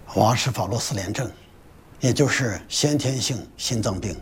娃是法洛斯联症，也就是先天性心脏病。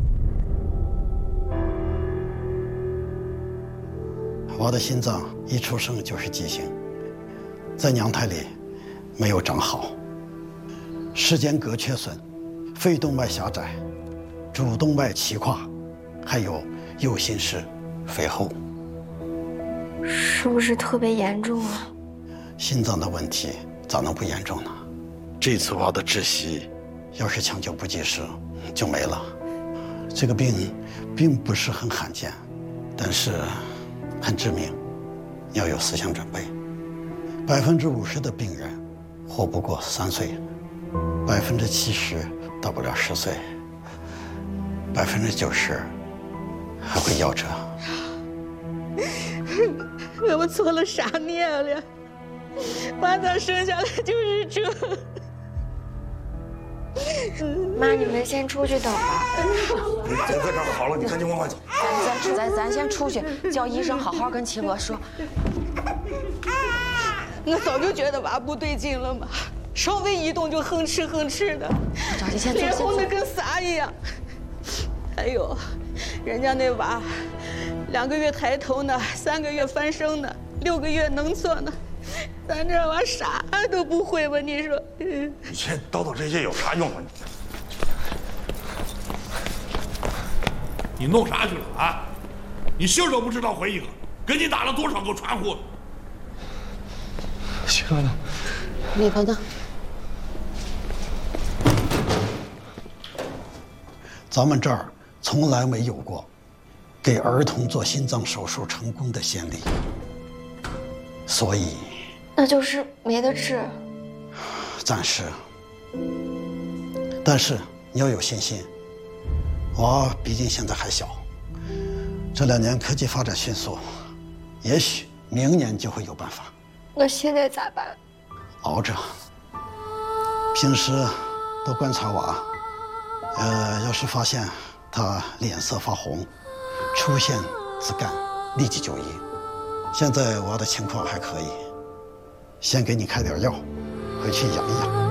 娃的心脏一出生就是畸形，在娘胎里没有长好，室间隔缺损，肺动脉狭窄，主动脉齐跨，还有右心室肥厚。 是不是特别严重啊？ 心脏的问题咋能不严重呢？这次娃的窒息，要是抢救不及时，就没了。这个病并不是很罕见，但是很致命，要有思想准备。50%的病人活不过3岁，70%到不了10岁，90%还会夭折。 我做了啥孽了？娃咋生下来就是这？ 妈，你们先出去等吧。 你在这儿好了，你赶紧往外走。 咱先出去，叫医生好好跟齐哥说。 我早就觉得娃不对劲了嘛，稍微一动就哼哧哼哧的， 着急，先坐， 脸红的跟啥一样。还有，人家那娃2个月抬头呢，3个月翻身呢，6个月能坐呢，咱这娃啥都不会吧？你说？ 你先叨叨这些有啥用啊？ 你弄啥去了啊？你信都不知道回一个，给你打了多少个传呼？ 齐哥呢？ 李鹏呢？ 咱们这儿从来没有过给儿童做心脏手术成功的先例，所以那就是没得治。 暂时。但是你要有信心，娃毕竟现在还小，这2年科技发展迅速，也许明年就会有办法。 那现在咋办？ 熬着。平时多观察娃，要是发现他脸色发红，出现紫绀，立即就医。现在娃的情况还可以，先给你开点药，回去养一养。